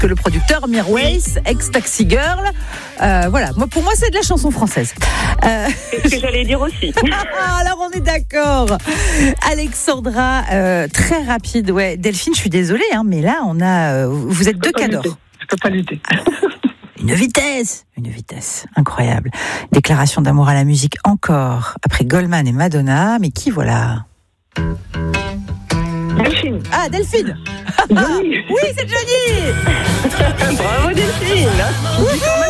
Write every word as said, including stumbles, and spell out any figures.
que le producteur Mirwais, ex-Taxi Girl. Euh, voilà, moi, pour moi, c'est de la chanson française. Euh... C'est ce que j'allais dire aussi. Alors, on est d'accord. Alexandra, euh, très rapide. Ouais, Delphine, je suis désolée, hein, mais là, on a, euh, vous êtes deux cadors. Je peux pas lutter. Une vitesse, une vitesse incroyable. Déclaration d'amour à la musique encore, après Goldman et Madonna, mais qui voilà ? Delphine. Ah, Delphine. Oui, oui, c'est Johnny. Bravo Delphine.